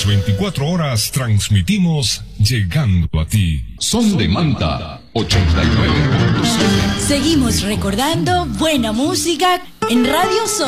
Las 24 horas transmitimos llegando a ti. Son de Manta 89.7. Seguimos recordando buena música en Radio Sol.